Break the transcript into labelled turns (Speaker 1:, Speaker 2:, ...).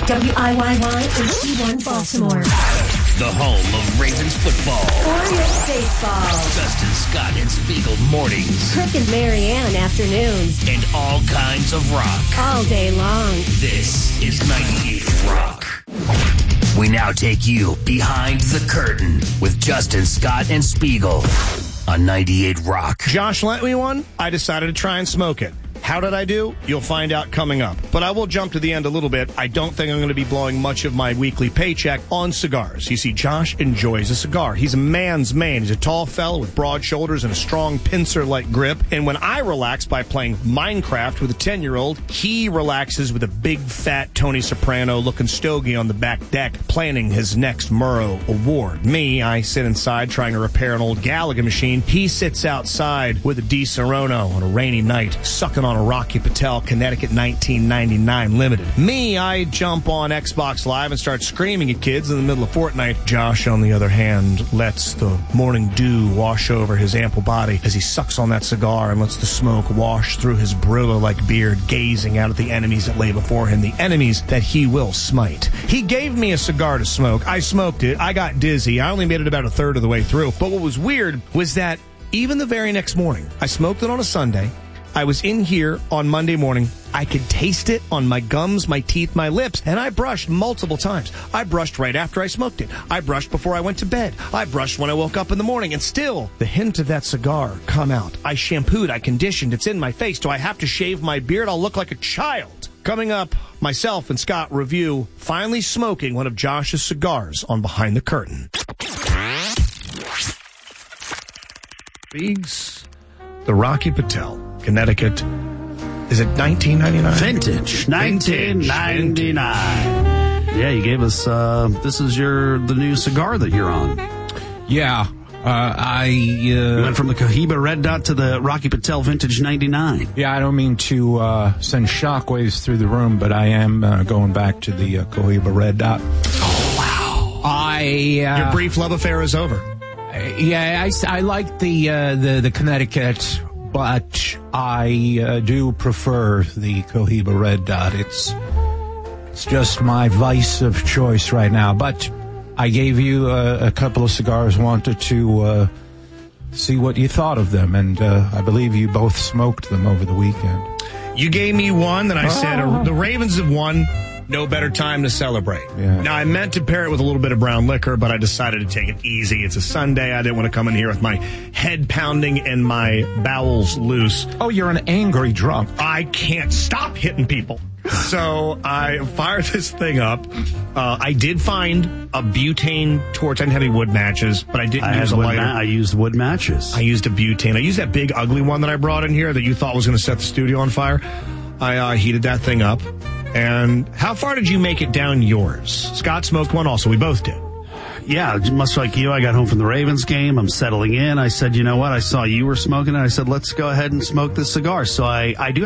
Speaker 1: WIYY HD1 Baltimore.
Speaker 2: The home of Ravens football.
Speaker 1: Orioles baseball.
Speaker 2: Justin Scott and Spiegel mornings.
Speaker 1: Kirk and Marianne afternoons.
Speaker 2: And all kinds of rock.
Speaker 1: All day long.
Speaker 2: This is 98 Rock. We now take you behind the curtain with Justin Scott and Spiegel on 98 Rock.
Speaker 3: Josh lent me one. I decided to try and smoke it. How did I do? You'll find out coming up. But I will jump to the end a little bit. I don't think I'm going to be blowing much of my weekly paycheck on cigars. You see, Josh enjoys a cigar. He's a man's man. He's a tall fellow with broad shoulders and a strong pincer-like grip. And when I relax by playing Minecraft with a 10-year-old, he relaxes with a big, fat Tony Soprano-looking stogie on the back deck, planning his next Murrow Award. Me, I sit inside trying to repair an old Gallagher machine. He sits outside with a Di Serono on a rainy night, sucking on a Rocky Patel Connecticut 1999 Limited. Me, I jump on Xbox Live and start screaming at kids in the middle of Fortnite. Josh, on the other hand, lets the morning dew wash over his ample body as he sucks on that cigar and lets the smoke wash through his Brillo-like beard, gazing out at the enemies that lay before him, the enemies that he will smite. He gave me a cigar to smoke. I smoked it. I got dizzy. I only made it about a third of the way through. But what was weird was that even the very next morning, I smoked it on a Sunday. I was in here on Monday morning. I could taste it on my gums, my teeth, my lips, and I brushed multiple times. I brushed right after I smoked it. I brushed before I went to bed. I brushed when I woke up in the morning, and still, the hint of that cigar come out. I shampooed, I conditioned, it's in my face. Do I have to shave my beard? I'll look like a child. Coming up, myself and Scott review finally smoking one of Josh's cigars on Behind the Curtain. Biggs, the Rocky Patel. Connecticut. Is it 1999?
Speaker 4: Vintage. 1999. Yeah, you gave us, this is the new cigar that you're on.
Speaker 5: Yeah.
Speaker 4: You went from the Cohiba Red Dot to the Rocky Patel Vintage 99.
Speaker 5: Yeah, I don't mean to send shockwaves through the room, but I am going back to the Cohiba Red Dot.
Speaker 4: Oh, wow.
Speaker 3: Your brief love affair is over.
Speaker 5: I like the Connecticut, but I do prefer the Cohiba Red Dot. It's just my vice of choice right now. But I gave you a couple of cigars, wanted to see what you thought of them, and I believe you both smoked them over the weekend.
Speaker 3: You gave me one that I said, the Ravens have won. No better time to celebrate.
Speaker 5: Yeah.
Speaker 3: Now, I meant to pair it with a little bit of brown liquor, but I decided to take it easy. It's a Sunday. I didn't want to come in here with my head pounding and my bowels loose.
Speaker 5: Oh, you're an angry drunk.
Speaker 3: I can't stop hitting people. So I fired this thing up. I did find a butane torch. I didn't have any wood matches, but I didn't use a lighter.
Speaker 4: I used wood matches.
Speaker 3: I used a butane. I used that big, ugly one that I brought in here that you thought was going to set the studio on fire. I heated that thing up. And how far did you make it down yours? Scott smoked one also. We both did.
Speaker 4: Yeah, much like you, I got home from the Ravens game. I'm settling in. I said, you know what? I saw you were smoking it. I said, let's go ahead and smoke this cigar. So I do